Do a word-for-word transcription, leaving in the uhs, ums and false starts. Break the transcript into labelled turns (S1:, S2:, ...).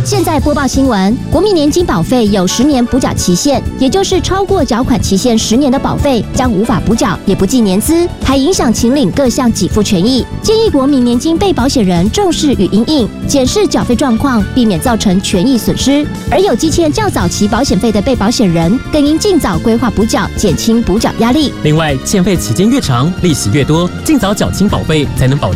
S1: 现在播报新闻，国民年金保费有十年补缴期限，也就是超过缴款期限十年的保费将无法补缴，也不计年资，还影响请领各项给付权益。建议国民年金被保险人重视与因应，检视缴费状况，避免造成权益损失。而有积欠较早期保险费的被保险人，更应尽早规划补缴，减轻补缴压力。
S2: 另外，欠费期间越长，利息越多，尽早缴清保费，才能保